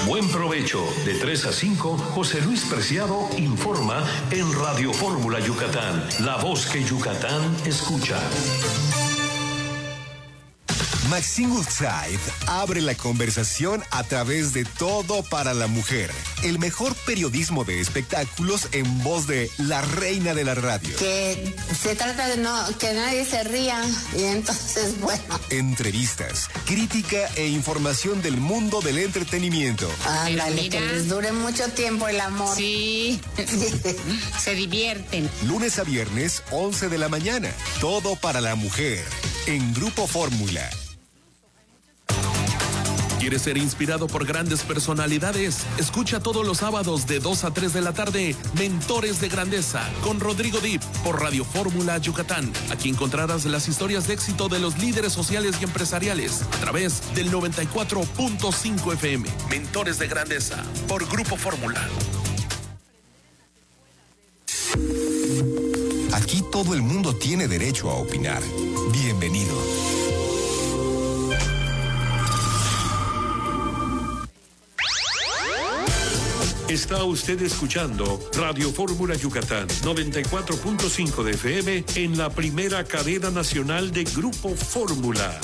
Buen provecho. De 3 a 5, José Luis Preciado informa en Radio Fórmula Yucatán, la voz que Yucatán escucha. Maxine Woodside abre la conversación a través de Todo para la Mujer, el mejor periodismo de espectáculos en voz de la reina de la radio. Que se trata de que nadie se ría y entonces, bueno. Entrevistas, crítica e información del mundo del entretenimiento. Ándale, que les dure mucho tiempo el amor. Sí, se divierten. Lunes a viernes, 11 de la mañana. Todo para la Mujer, en Grupo Fórmula. ¿Quieres ser inspirado por grandes personalidades? Escucha todos los sábados de 2 a 3 de la tarde Mentores de Grandeza con Rodrigo Dip por Radio Fórmula Yucatán. Aquí encontrarás las historias de éxito de los líderes sociales y empresariales a través del 94.5 FM. Mentores de Grandeza por Grupo Fórmula. Aquí todo el mundo tiene derecho a opinar. Bienvenido. Está usted escuchando Radio Fórmula Yucatán, 94.5 de FM en la primera cadena nacional de Grupo Fórmula.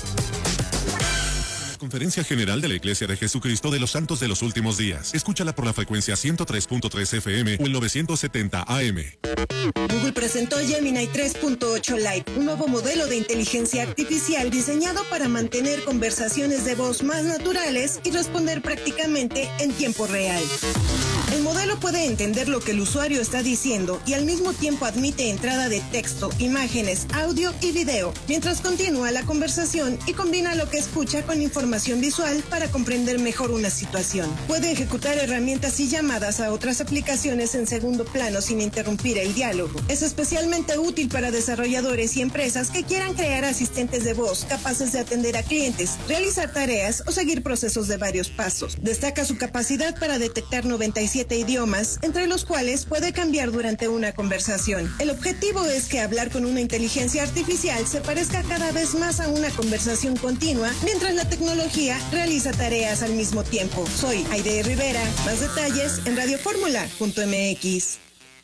Conferencia General de la Iglesia de Jesucristo de los Santos de los Últimos Días. Escúchala por la frecuencia 103.3 FM o el 970 AM. Google presentó Gemini 3.8 Lite, un nuevo modelo de inteligencia artificial diseñado para mantener conversaciones de voz más naturales y responder prácticamente en tiempo real. El modelo puede entender lo que el usuario está diciendo y al mismo tiempo admite entrada de texto, imágenes, audio y video, mientras continúa la conversación y combina lo que escucha con información visual para comprender mejor una situación. Puede ejecutar herramientas y llamadas a otras aplicaciones en segundo plano sin interrumpir el diálogo. Es especialmente útil para desarrolladores y empresas que quieran crear asistentes de voz capaces de atender a clientes, realizar tareas o seguir procesos de varios pasos. Destaca su capacidad para detectar 97 idiomas, entre los cuales puede cambiar durante una conversación. El objetivo es que hablar con una inteligencia artificial se parezca cada vez más a una conversación continua, mientras la tecnología realiza tareas al mismo tiempo. Soy Aide Rivera. Más detalles en radioformula.mx.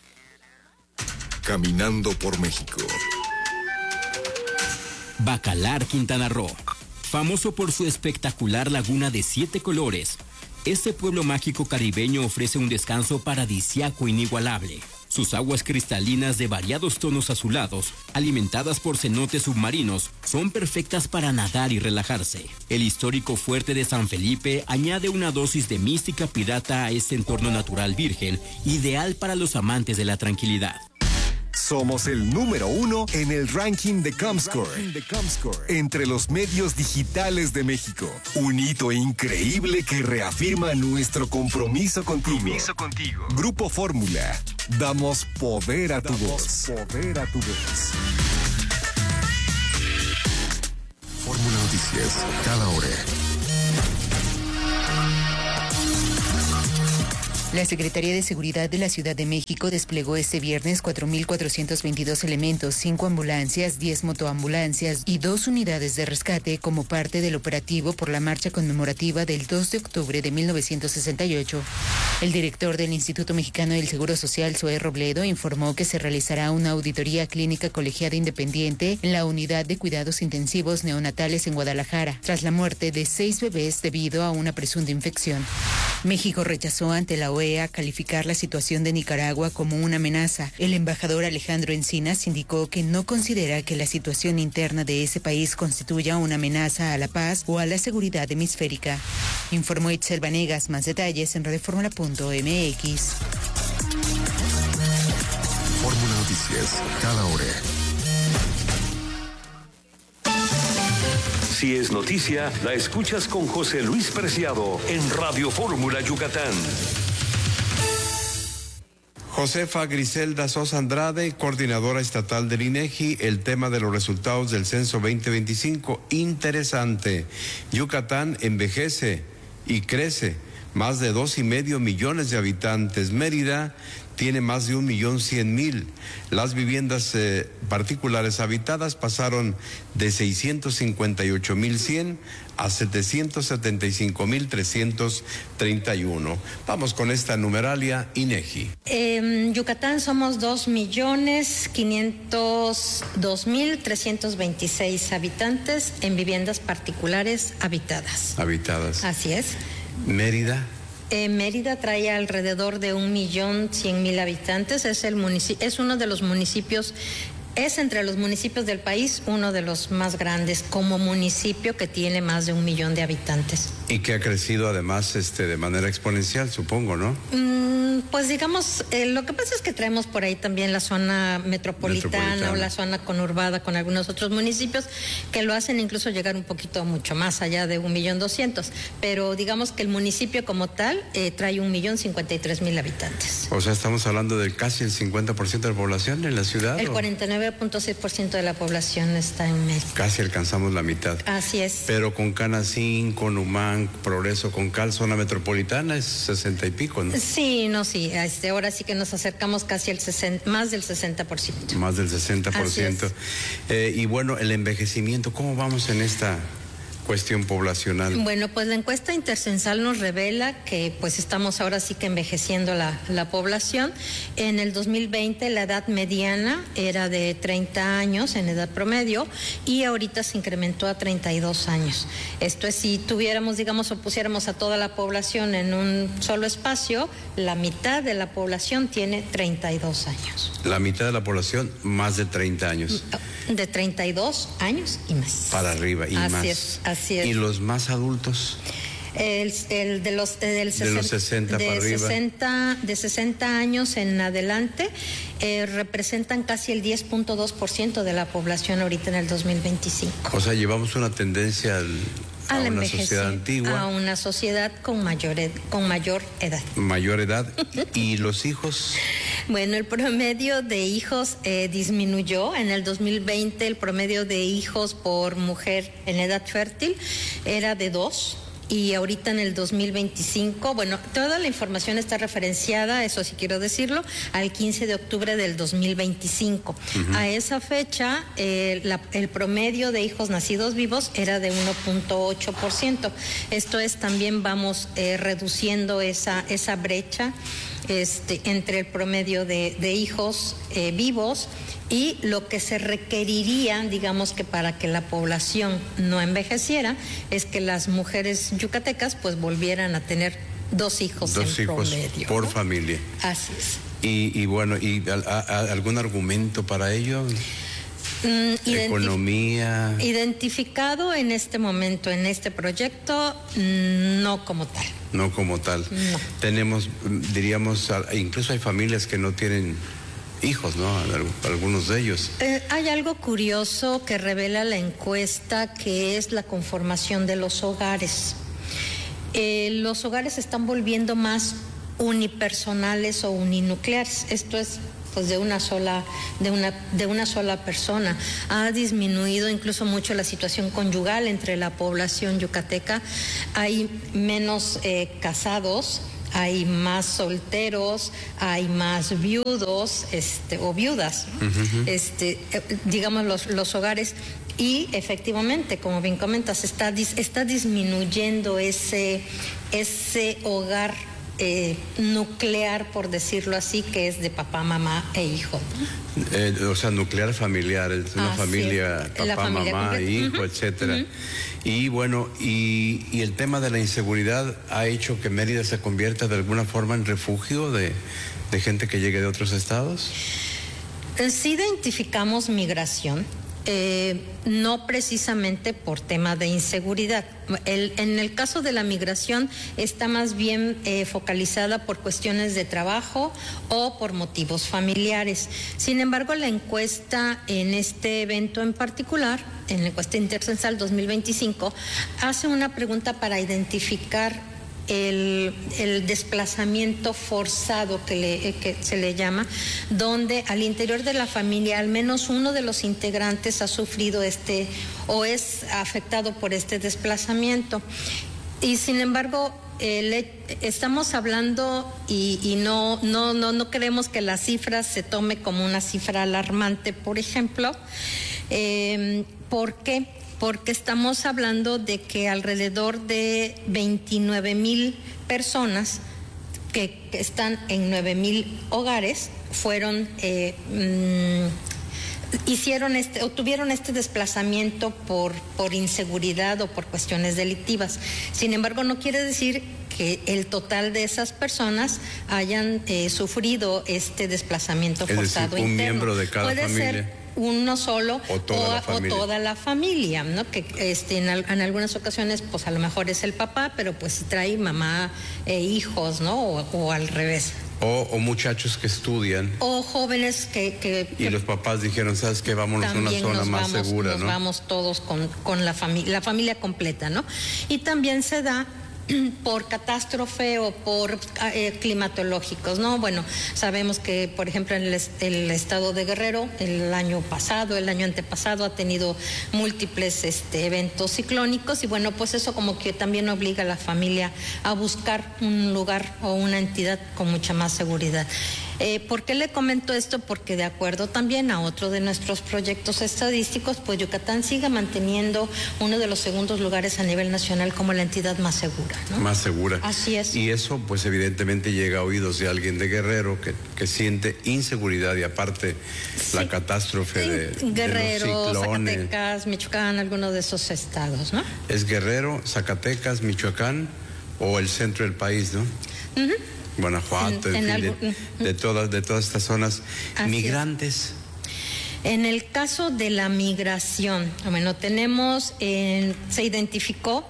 Caminando por México. Bacalar, Quintana Roo. Famoso por su espectacular laguna de 7 colores, este pueblo mágico caribeño ofrece un descanso paradisíaco inigualable. Sus aguas cristalinas de variados tonos azulados, alimentadas por cenotes submarinos, son perfectas para nadar y relajarse. El histórico fuerte de San Felipe añade una dosis de mística pirata a este entorno natural virgen, ideal para los amantes de la tranquilidad. Somos el número 1 en el ranking de Comscore, entre los medios digitales de México. Un hito increíble que reafirma nuestro compromiso contigo. Grupo Fórmula. Damos poder a tu voz. Fórmula Noticias, cada hora. La Secretaría de Seguridad de la Ciudad de México desplegó este viernes 4.422 elementos, 5 ambulancias, 10 motoambulancias y 2 unidades de rescate como parte del operativo por la marcha conmemorativa del 2 de octubre de 1968. El director del Instituto Mexicano del Seguro Social, Zoé Robledo, informó que se realizará una auditoría clínica colegiada independiente en la unidad de cuidados intensivos neonatales en Guadalajara, tras la muerte de 6 bebés debido a una presunta infección. México rechazó ante la OEA calificar la situación de Nicaragua como una amenaza. El embajador Alejandro Encinas indicó que no considera que la situación interna de ese país constituya una amenaza a la paz o a la seguridad hemisférica. Informó Itzel Vanegas. Más detalles en radioformula.mx. Fórmula Noticias, cada hora. Si es noticia, la escuchas con José Luis Preciado en Radio Fórmula Yucatán. Josefa Griselda Sosa Andrade, coordinadora estatal del INEGI, el tema de los resultados del censo 2025, interesante. Yucatán envejece y crece, más de 2,5 millones de habitantes. Mérida tiene más de 1.100.000. Las viviendas particulares habitadas pasaron de 658.100 a 775.331. Vamos con esta numeralia INEGI. En Yucatán somos 2.502.326 habitantes en viviendas particulares habitadas. Habitadas. Así es. Mérida. Mérida trae alrededor de 1.100.000 habitantes. Es uno de los municipios. Es entre los municipios del país uno de los más grandes como municipio, que tiene más de 1 millón de habitantes. Y que ha crecido además de manera exponencial, supongo, ¿no? Pues digamos, lo que pasa es que traemos por ahí también la zona metropolitana o la zona conurbada con algunos otros municipios que lo hacen incluso llegar un poquito mucho más allá de 1.200.000. Pero digamos que el municipio como tal trae 1.053.000 habitantes. O sea, estamos hablando de casi el 50% de la población en la ciudad. El 49.6% de la población está en Mérida. Casi alcanzamos la mitad. Así es. Pero con Canacín, con Humán, Progreso, con Cal, zona metropolitana es 60 y pico, ¿no? Sí, no, sí. Ahora sí que nos acercamos casi más del 60%. Más del 60%. Y bueno, el envejecimiento, ¿cómo vamos en esta cuestión poblacional? Bueno, pues la encuesta intercensal nos revela que pues estamos ahora sí que envejeciendo la población. En el 2020 la edad mediana era de 30 años en edad promedio y ahorita se incrementó a 32 años. Esto es, si tuviéramos, digamos, o pusiéramos a toda la población en un solo espacio, la mitad de la población tiene 32 años. La mitad de la población, más de 30 años. De 32 años y más. Para arriba y más. Así es. ¿Y los más adultos? De los 60 para arriba. De 60 años en adelante representan casi el 10.2% de la población ahorita en el 2025. O sea, llevamos una tendencia a una sociedad antigua. A una sociedad con mayor edad. Mayor edad. ¿Y los hijos? Bueno, el promedio de hijos disminuyó. En el 2020 el promedio de hijos por mujer en edad fértil era de 2. Y ahorita en el 2025, bueno, toda la información está referenciada, eso sí quiero decirlo, al 15 de octubre del 2025. A esa fecha, el promedio de hijos nacidos vivos era de 1.8%. Esto es, también vamos reduciendo esa brecha entre el promedio de hijos vivos y lo que se requeriría, digamos, que para que la población no envejeciera, es que las mujeres yucatecas pues volvieran a tener 2 hijos en promedio. Por familia. Así es. Y bueno, ¿algún argumento para ello? Economía. Identificado en este momento, en este proyecto, no como tal. No como tal. No. Tenemos, diríamos, incluso hay familias que no tienen hijos, ¿no? Algunos de ellos. Hay algo curioso que revela la encuesta, que es la conformación de los hogares. Los hogares se están volviendo más unipersonales o uninucleares. Esto es, pues, de una sola persona. Ha disminuido incluso mucho la situación conyugal entre la población yucateca. Hay menos casados, hay más solteros, hay más viudos o viudas, digamos los hogares. Y efectivamente, como bien comentas, está disminuyendo ese hogar nuclear, por decirlo así, que es de papá, mamá e hijo. O sea, nuclear familiar, es una familia, papá, mamá, hijo, etcétera. Y bueno, y el tema de la inseguridad ha hecho que Mérida se convierta de alguna forma en refugio de gente que llegue de otros estados. Sí identificamos migración. No precisamente por tema de inseguridad. En el caso de la migración está más bien focalizada por cuestiones de trabajo o por motivos familiares. Sin embargo, la encuesta en este evento en particular, en la encuesta intercensal 2025, hace una pregunta para identificar el desplazamiento forzado que se le llama, donde al interior de la familia al menos uno de los integrantes ha sufrido o es afectado por este desplazamiento. Y sin embargo, estamos hablando y no queremos que la cifra se tome como una cifra alarmante, por ejemplo. ¿Por qué? Porque estamos hablando de que alrededor de 29,000 personas que están en 9,000 hogares fueron tuvieron este desplazamiento por inseguridad o por cuestiones delictivas. Sin embargo, no quiere decir que el total de esas personas hayan sufrido este desplazamiento forzado interno. Un miembro de cada familia. Puede ser uno solo o toda la familia, ¿no? Que en algunas ocasiones, pues a lo mejor es el papá, pero pues trae mamá e hijos, ¿no? O al revés. O muchachos que estudian. O jóvenes que los papás dijeron, ¿sabes qué? Vámonos a una zona más segura, ¿no? Nos vamos todos con la familia completa, ¿no? Y también se da por catástrofe o por climatológicos, ¿no? Bueno, sabemos que, por ejemplo, en el estado de Guerrero, el año antepasado ha tenido múltiples eventos ciclónicos y bueno, pues eso como que también obliga a la familia a buscar un lugar o una entidad con mucha más seguridad. ¿Por qué le comento esto? Porque de acuerdo también a otro de nuestros proyectos estadísticos, pues Yucatán sigue manteniendo uno de los segundos lugares a nivel nacional como la entidad más segura, ¿no? Más segura. Así es. Y eso pues evidentemente llega a oídos de alguien de Guerrero que siente inseguridad y aparte la catástrofe de Guerrero, de los ciclones. Zacatecas, Michoacán, alguno de esos estados, ¿no? Es Guerrero, Zacatecas, Michoacán o el centro del país, ¿no? Uh-huh. Guanajuato, de todas estas zonas. Así migrantes. En el caso de la migración, bueno, se identificó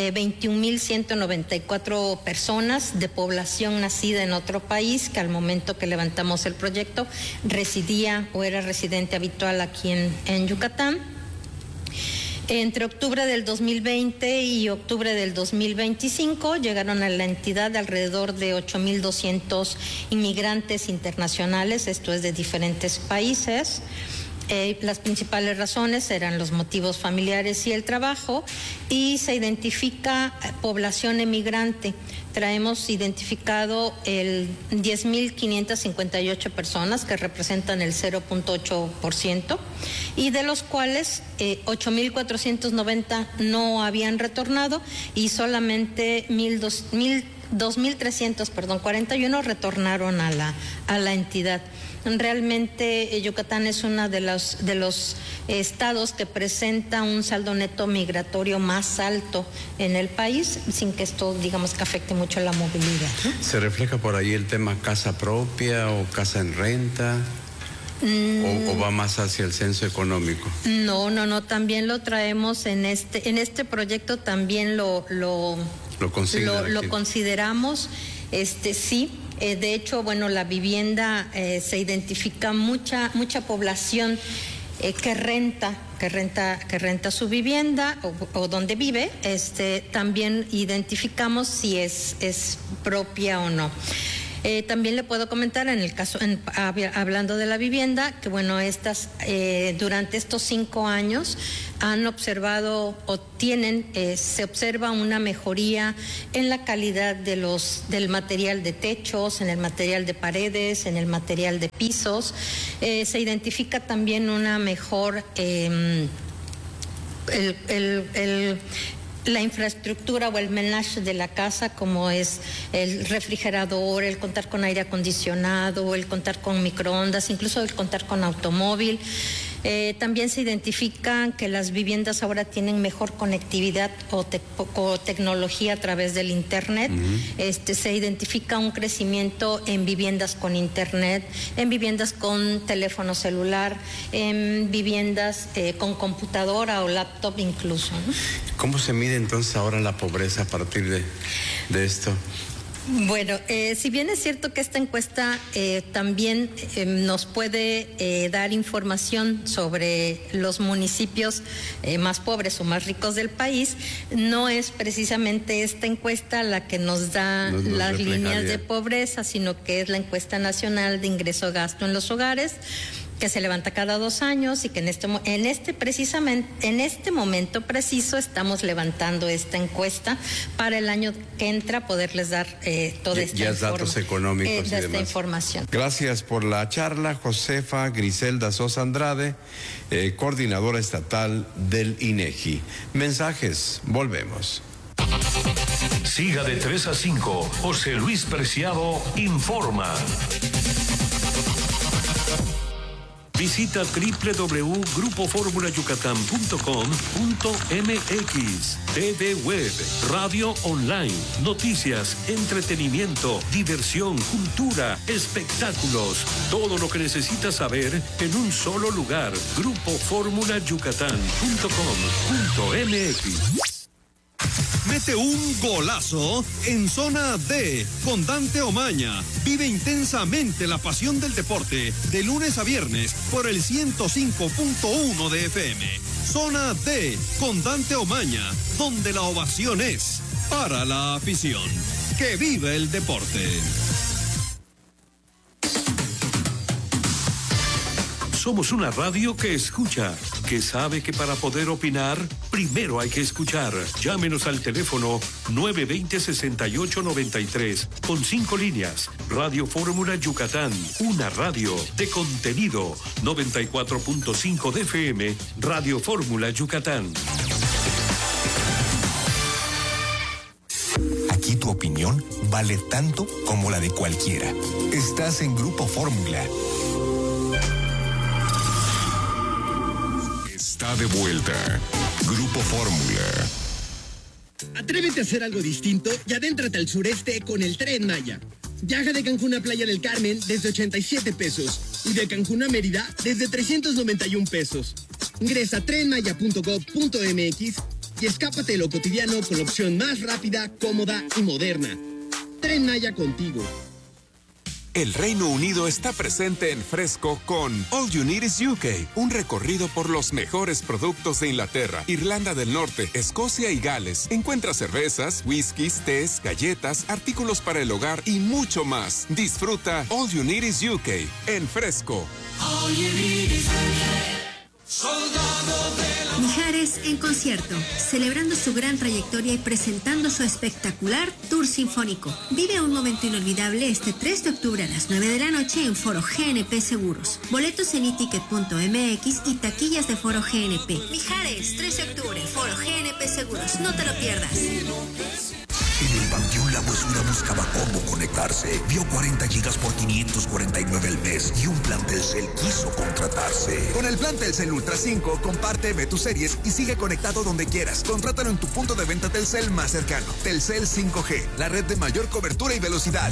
21,194 personas de población nacida en otro país que al momento que levantamos el proyecto residía o era residente habitual aquí en Yucatán. Entre octubre del 2020 y octubre del 2025 llegaron a la entidad alrededor de 8,200 inmigrantes internacionales, esto es de diferentes países. Las principales razones eran los motivos familiares y el trabajo, y se identifica población emigrante. Traemos identificado el 10,558 personas que representan el 0.8%, y de los cuales 8,490 no habían retornado y solamente 2,341 retornaron a la entidad. Realmente Yucatán es uno de los estados que presenta un saldo neto migratorio más alto en el país, sin que esto, digamos, que afecte mucho la movilidad, ¿no? ¿Se refleja por ahí el tema casa propia o casa en renta? ¿O va más hacia el censo económico? No, también lo traemos en este proyecto, también lo consideramos, sí. De hecho, bueno, la vivienda se identifica mucha población que renta su vivienda o donde vive. También identificamos si es propia o no. También le puedo comentar en el caso, hablando de la vivienda, que bueno, durante estos 5 años han observado se observa una mejoría en la calidad del material de techos, en el material de paredes, en el material de pisos. Se identifica también una mejor la infraestructura o el menage de la casa, como es el refrigerador, el contar con aire acondicionado, el contar con microondas, incluso el contar con automóvil. También se identifica que las viviendas ahora tienen mejor conectividad o tecnología a través del Internet. Se identifica un crecimiento en viviendas con Internet, en viviendas con teléfono celular, en viviendas con computadora o laptop incluso, ¿no? ¿Cómo se mide entonces ahora la pobreza a partir de esto? Bueno, si bien es cierto que esta encuesta también nos puede dar información sobre los municipios más pobres o más ricos del país, no es precisamente esta encuesta la que nos da las líneas de pobreza, sino que es la encuesta nacional de ingreso-gasto en los hogares, que se levanta cada 2 años y que en este momento preciso estamos levantando esta encuesta para el año que entra poderles dar toda esta datos económicos y esta demás. Información. Gracias por la charla, Josefa Griselda Sosa Andrade, coordinadora estatal del INEGI. Mensajes, volvemos. Siga de 3 a 5, José Luis Preciado informa. Visita www.grupoformulayucatán.com.mx. TV Web, radio online, noticias, entretenimiento, diversión, cultura, espectáculos. Todo lo que necesitas saber en un solo lugar. Grupoformulayucatán.com.mx. Mete un golazo en Zona D con Dante Omaña. Vive intensamente la pasión del deporte de lunes a viernes por el 105.1 de FM. Zona D con Dante Omaña, donde la ovación es para la afición. ¡Que vive el deporte! Somos una radio que escucha, que sabe que para poder opinar, primero hay que escuchar. Llámenos al teléfono 920-6893, con 5 líneas. Radio Fórmula Yucatán, una radio de contenido. 94.5 de FM, Radio Fórmula Yucatán. Aquí tu opinión vale tanto como la de cualquiera. Estás en Grupo Fórmula. Está de vuelta. Grupo Fórmula. Atrévete a hacer algo distinto y adéntrate al sureste con el Tren Maya. Viaja de Cancún a Playa del Carmen desde 87 pesos y de Cancún a Mérida desde 391 pesos. Ingresa a trenmaya.gov.mx y escápate de lo cotidiano con la opción más rápida, cómoda y moderna. Tren Maya contigo. El Reino Unido está presente en Fresco con All You Need is UK, un recorrido por los mejores productos de Inglaterra, Irlanda del Norte, Escocia y Gales. Encuentra cervezas, whiskies, tés, galletas, artículos para el hogar y mucho más. Disfruta All You Need is UK en Fresco. All you need is UK. Soldado de la... Mijares en concierto, celebrando su gran trayectoria y presentando su espectacular tour sinfónico. Vive un momento inolvidable este 3 de octubre a las 9 de la noche en Foro GNP Seguros. Boletos en iticket.mx y taquillas de Foro GNP. Mijares, 3 de octubre, Foro GNP Seguros. No te lo pierdas. En el Panteón La Huesura buscaba cómo conectarse. Vio 40 gigas por 549 al mes y un plan Telcel quiso contratarse. Con el plan Telcel Ultra 5, comparte, ve tus series y sigue conectado donde quieras. Contrátalo en tu punto de venta Telcel más cercano. Telcel 5G, la red de mayor cobertura y velocidad.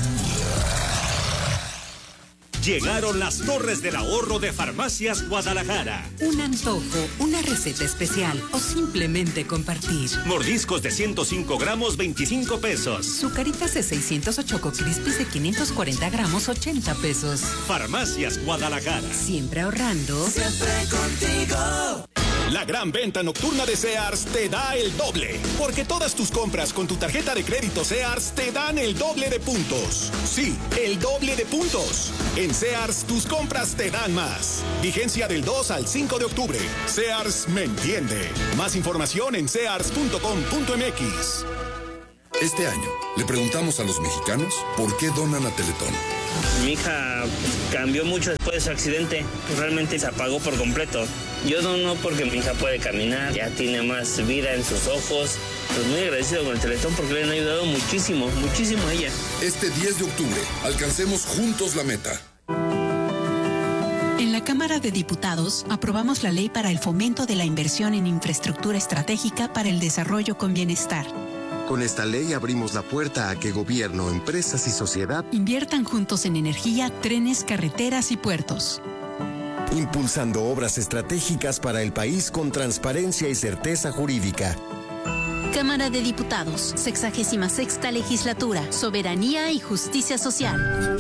Llegaron las Torres del Ahorro de Farmacias Guadalajara. Un antojo, una receta especial o simplemente compartir. Mordiscos de 105 gramos, 25 pesos. Sucaritas de 600 o Choco Crispies de 540 gramos, 80 pesos. Farmacias Guadalajara. Siempre ahorrando. Siempre contigo. La gran venta nocturna de Sears te da el doble, porque todas tus compras con tu tarjeta de crédito Sears te dan el doble de puntos. Sí, el doble de puntos. En Sears, tus compras te dan más. Vigencia del 2 al 5 de octubre. Sears me entiende. Más información en sears.com.mx. Este año, le preguntamos a los mexicanos por qué donan a Teletón. Mi hija cambió mucho después de su accidente. Realmente se apagó por completo. Yo dono porque mi hija puede caminar, ya tiene más vida en sus ojos. Pues muy agradecido con el Teletón porque le han ayudado muchísimo, muchísimo a ella. Este 10 de octubre, alcancemos juntos la meta. En la Cámara de Diputados aprobamos la ley para el fomento de la inversión en infraestructura estratégica para el desarrollo con bienestar. Con esta ley abrimos la puerta a que gobierno, empresas y sociedad inviertan juntos en energía, trenes, carreteras y puertos. Impulsando obras estratégicas para el país con transparencia y certeza jurídica. Cámara de Diputados, 66ª Legislatura, Soberanía y Justicia Social.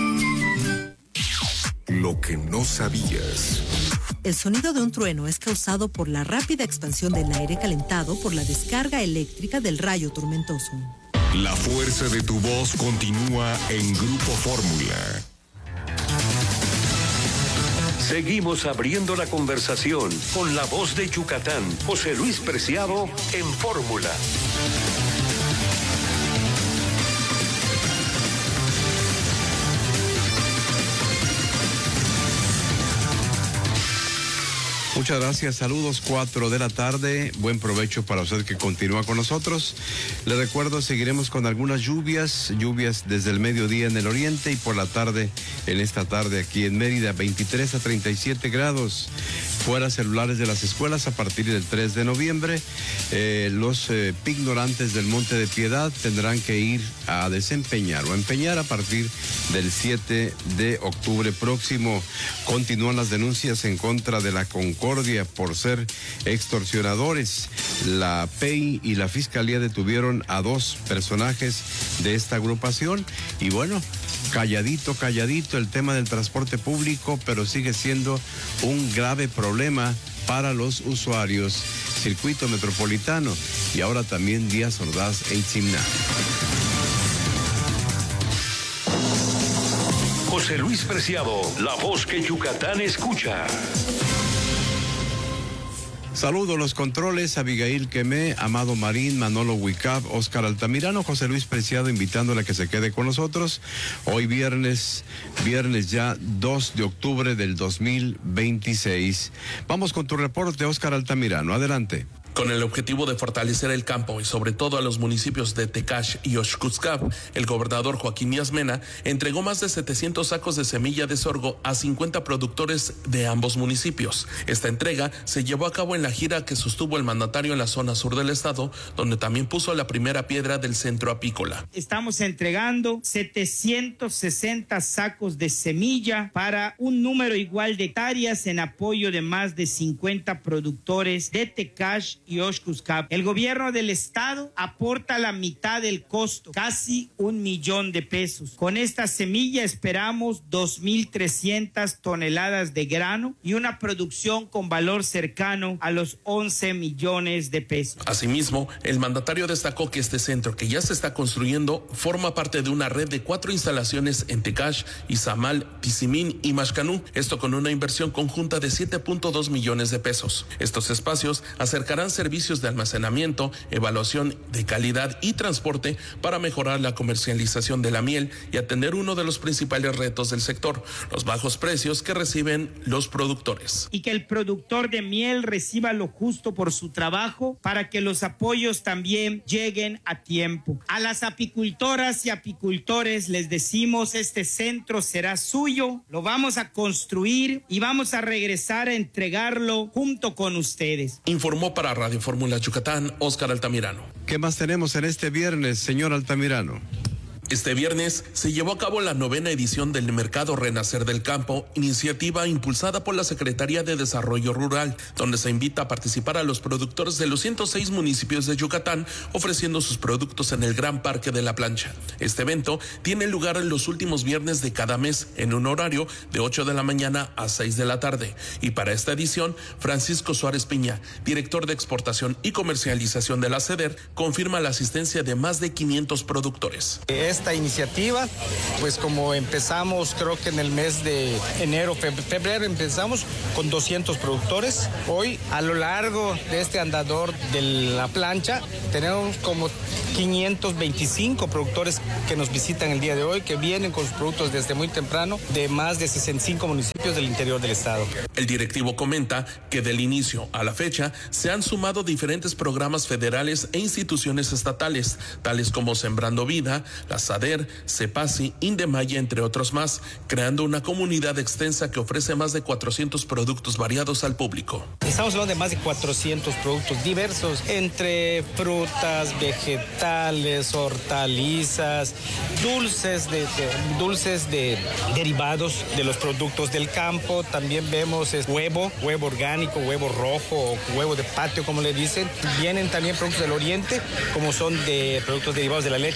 Lo que no sabías. El sonido de un trueno es causado por la rápida expansión del aire calentado por la descarga eléctrica del rayo tormentoso. La fuerza de tu voz continúa en Grupo Fórmula. Seguimos abriendo la conversación con la voz de Yucatán, José Luis Preciado, en Fórmula. Muchas gracias, saludos, 4 de la tarde, buen provecho para usted que continúa con nosotros. Le recuerdo, seguiremos con algunas lluvias desde el mediodía en el oriente y por la tarde, en esta tarde aquí en Mérida, 23 a 37 grados. Fuera celulares de las escuelas a partir del 3 de noviembre. Los pignorantes del Monte de Piedad tendrán que ir a desempeñar o empeñar a partir del 7 de octubre próximo. Continúan las denuncias en contra de la Concordia por ser extorsionadores. La PEI y la Fiscalía detuvieron a 2 personajes de esta agrupación y bueno, calladito el tema del transporte público, pero sigue siendo un grave problema para los usuarios. Circuito Metropolitano y ahora también Díaz Ordaz e Itzimná. José Luis Preciado, la voz que Yucatán escucha. Saludo los controles, Abigail Quemé, Amado Marín, Manolo Huicap, Oscar Altamirano, José Luis Preciado invitándole a que se quede con nosotros. Hoy viernes ya 2 de octubre del 2026. Vamos con tu reporte, Oscar Altamirano, adelante. Con el objetivo de fortalecer el campo y sobre todo a los municipios de Tecash y Oxcuzcab, el gobernador Joaquín Díaz Mena entregó más de 700 sacos de semilla de sorgo a 50 productores de ambos municipios. Esta entrega se llevó a cabo en la gira que sostuvo el mandatario en la zona sur del estado, donde también puso la primera piedra del centro apícola. Estamos entregando 760 sacos de semilla para un número igual de hectáreas en apoyo de más de 50 productores de Tecash y Oxcuzcab. El gobierno del estado aporta la mitad del costo, casi $1 millón. Con esta semilla esperamos 2.300 toneladas de grano y una producción con valor cercano a los 11 millones de pesos. Asimismo, el mandatario destacó que este centro que ya se está construyendo forma parte de una red de 4 instalaciones en Tecash, Izamal, Tizimín y Maxcanú, esto con una inversión conjunta de 7.2 millones de pesos. Estos espacios acercarán servicios de almacenamiento, evaluación de calidad y transporte para mejorar la comercialización de la miel y atender uno de los principales retos del sector, los bajos precios que reciben los productores. Y que el productor de miel reciba lo justo por su trabajo para que los apoyos también lleguen a tiempo. A las apicultoras y apicultores les decimos, este centro será suyo, lo vamos a construir y vamos a regresar a entregarlo junto con ustedes. Informó para Radio Fórmula Yucatán, Oscar Altamirano. ¿Qué más tenemos en este viernes, señor Altamirano? Este viernes se llevó a cabo la 9ª edición del Mercado Renacer del Campo, iniciativa impulsada por la Secretaría de Desarrollo Rural, donde se invita a participar a los productores de los 106 municipios de Yucatán, ofreciendo sus productos en el Gran Parque de la Plancha. Este evento tiene lugar en los últimos viernes de cada mes, en un horario de 8 de la mañana a 6 de la tarde. Y para esta edición, Francisco Suárez Piña, director de Exportación y Comercialización de la CEDER, confirma la asistencia de más de 500 productores. Esta iniciativa, pues como empezamos creo que en el mes de enero, febrero empezamos con 200 productores. Hoy a lo largo de este andador de la plancha tenemos como 525 productores que nos visitan el día de hoy, que vienen con sus productos desde muy temprano de más de 65 municipios del interior del estado. El directivo comenta que del inicio a la fecha se han sumado diferentes programas federales e instituciones estatales, tales como Sembrando Vida, la SADER, CEPASI, Indemaya, entre otros más, creando una comunidad extensa que ofrece más de 400 productos variados al público. Estamos hablando de más de 400 productos diversos, entre frutas, vegetales, hortalizas, dulces de derivados de los productos del campo. También vemos huevo orgánico, huevo rojo o huevo de patio, como le dicen. Vienen también productos del oriente, como son de productos derivados de la leche.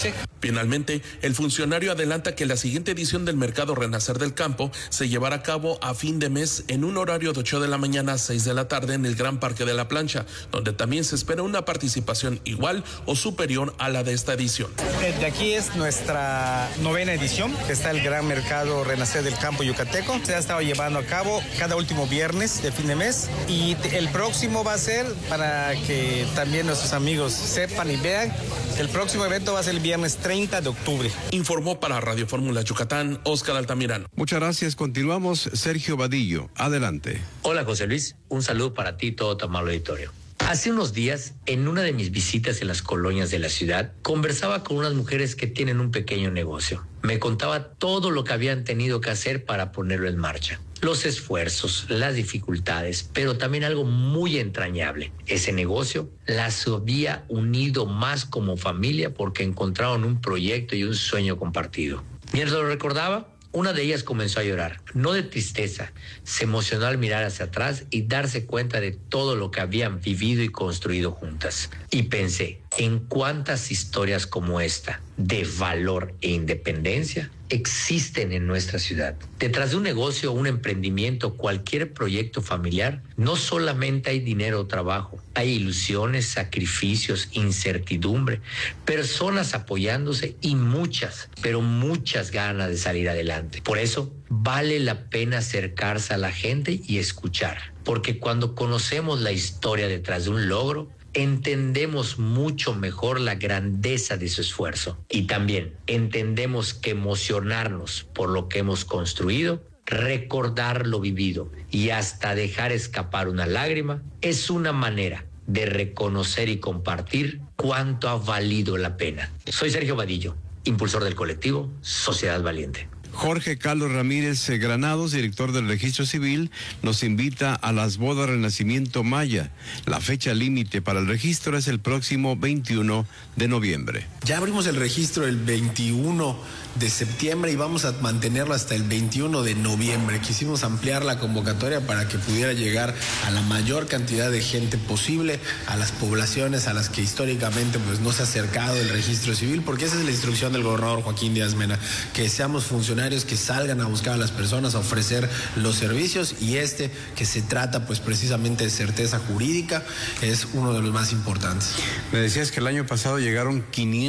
Finalmente, el funcionario adelanta que la siguiente edición del Mercado Renacer del Campo se llevará a cabo a fin de mes en un horario de 8 de la mañana a 6 de la tarde en el Gran Parque de la Plancha, donde también se espera una participación igual o superior a la de esta edición. De aquí es nuestra 9ª edición, que está el Gran Mercado Renacer del Campo Yucateco. Se ha estado llevando a cabo cada último viernes de fin de mes y el próximo va a ser, para que también nuestros amigos sepan y vean, el próximo evento va a ser el viernes 30 de octubre. Informó para Radio Fórmula Yucatán, Óscar Altamirano. Muchas gracias. Continuamos. Sergio Vadillo, adelante. Hola, José Luis. Un saludo para ti y todo tu amable auditorio. Hace unos días, en una de mis visitas en las colonias de la ciudad, conversaba con unas mujeres que tienen un pequeño negocio. Me contaba todo lo que habían tenido que hacer para ponerlo en marcha. Los esfuerzos, las dificultades, pero también algo muy entrañable. Ese negocio las había unido más como familia porque encontraron un proyecto y un sueño compartido. Mientras lo recordaba, una de ellas comenzó a llorar, no de tristeza, se emocionó al mirar hacia atrás y darse cuenta de todo lo que habían vivido y construido juntas. Y pensé, en cuántas historias como esta, de valor e independencia, existen en nuestra ciudad. Detrás de un negocio, un emprendimiento, cualquier proyecto familiar, no solamente hay dinero o trabajo, hay ilusiones, sacrificios, incertidumbre, personas apoyándose y muchas, pero muchas ganas de salir adelante. Por eso, vale la pena acercarse a la gente y escuchar, porque cuando conocemos la historia detrás de un logro, entendemos mucho mejor la grandeza de su esfuerzo y también entendemos que emocionarnos por lo que hemos construido, recordar lo vivido y hasta dejar escapar una lágrima es una manera de reconocer y compartir cuánto ha valido la pena. Soy Sergio Vadillo, impulsor del colectivo Sociedad Valiente. Jorge Carlos Ramírez Granados, director del Registro Civil, nos invita a las bodas Renacimiento Maya. La fecha límite para el registro es el próximo 21 de noviembre. Ya abrimos el registro el 21 de septiembre y vamos a mantenerlo hasta el 21 de noviembre. Quisimos ampliar la convocatoria para que pudiera llegar a la mayor cantidad de gente posible, a las poblaciones a las que históricamente pues no se ha acercado el registro civil, porque esa es la instrucción del gobernador Joaquín Díaz Mena, que seamos funcionarios que salgan a buscar a las personas, a ofrecer los servicios, y que se trata pues precisamente de certeza jurídica, es uno de los más importantes. Me decías que el año pasado llegaron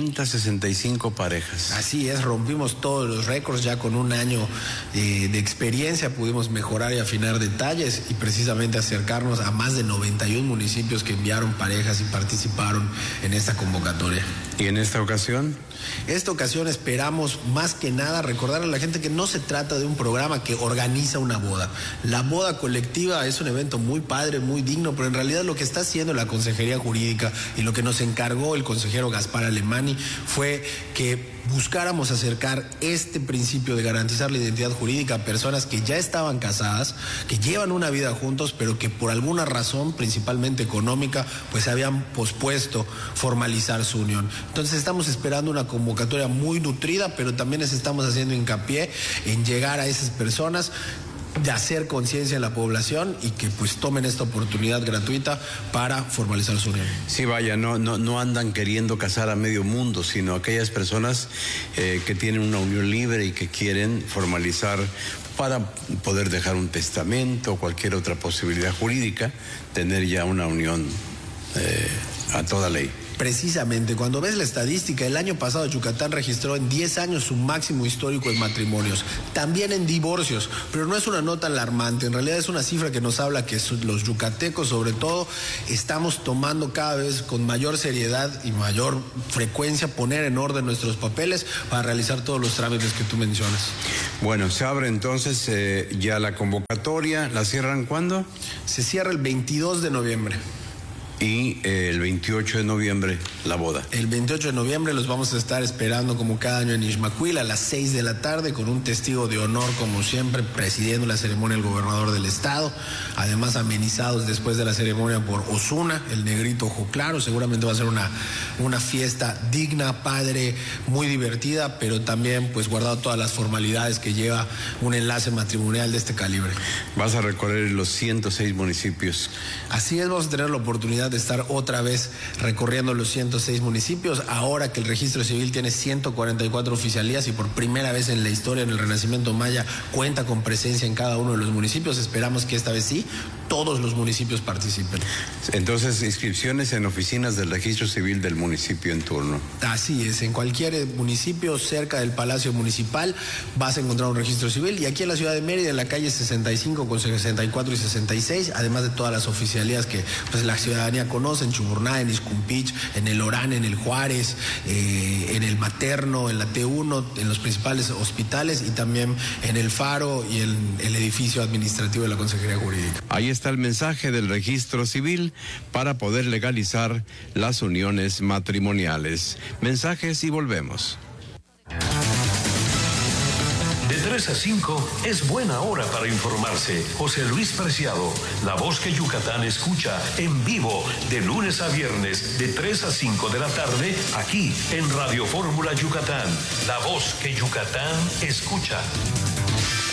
565 parejas. Así es, rompimos todos los récords, ya con un año de experiencia pudimos mejorar y afinar detalles y precisamente acercarnos a más de 91 municipios que enviaron parejas y participaron en esta convocatoria. ¿Y en esta ocasión? Esta ocasión esperamos más que nada recordar a la gente que no se trata de un programa que organiza una boda. La boda colectiva es un evento muy padre, muy digno, pero en realidad lo que está haciendo la Consejería Jurídica y lo que nos encargó el consejero Gaspar Alemani fue que buscáramos acercar este principio de garantizar la identidad jurídica a personas que ya estaban casadas, que llevan una vida juntos, pero que por alguna razón, principalmente económica, pues habían pospuesto formalizar su unión. Entonces estamos esperando una convocatoria muy nutrida, pero también les estamos haciendo hincapié en llegar a esas personas, de hacer conciencia en la población y que pues tomen esta oportunidad gratuita para formalizar su unión. Sí, vaya, no andan queriendo casar a medio mundo, sino aquellas personas que tienen una unión libre y que quieren formalizar para poder dejar un testamento o cualquier otra posibilidad jurídica, tener ya una unión a toda ley. Precisamente, cuando ves la estadística, el año pasado Yucatán registró en 10 años su máximo histórico en matrimonios, también en divorcios, pero no es una nota alarmante, en realidad es una cifra que nos habla que los yucatecos, sobre todo, estamos tomando cada vez con mayor seriedad y mayor frecuencia poner en orden nuestros papeles para realizar todos los trámites que tú mencionas. Bueno, se abre entonces ya la convocatoria, ¿la cierran cuándo? Se cierra el 22 de noviembre. Y el 28 de noviembre, la boda. El 28 de noviembre los vamos a estar esperando como cada año en Ixmaquil a las 6 de la tarde con un testigo de honor, como siempre, presidiendo la ceremonia el gobernador del estado. Además, amenizados después de la ceremonia por Osuna, el negrito ojo claro. Seguramente va a ser una fiesta digna, padre, muy divertida, pero también pues guardado todas las formalidades que lleva un enlace matrimonial de este calibre. Vas a recorrer los 106 municipios. Así es, vamos a tener la oportunidad oportunidad de estar otra vez recorriendo los 106 municipios, ahora que el registro civil tiene 144 oficialías y por primera vez en la historia, en el Renacimiento Maya, cuenta con presencia en cada uno de los municipios. Esperamos que esta vez sí, todos los municipios participen. Entonces, inscripciones en oficinas del registro civil del municipio en turno. Así es, en cualquier municipio cerca del Palacio Municipal vas a encontrar un registro civil, y aquí en la ciudad de Mérida, en la calle 65 con 64 y 66, además de todas las oficialías que pues la ciudadanía conoce, en Chuburná, en Izcumpich, en el Orán, en el Juárez, en el Materno, en la T1, en los principales hospitales y también en el Faro y en el edificio administrativo de la Consejería Jurídica. Ahí está el mensaje del registro civil para poder legalizar las uniones matrimoniales. Mensajes y volvemos. De 3 a 5 es buena hora para informarse. José Luis Preciado, la voz que Yucatán escucha en vivo de lunes a viernes de 3 a 5 de la tarde aquí en Radio Fórmula Yucatán. La voz que Yucatán escucha.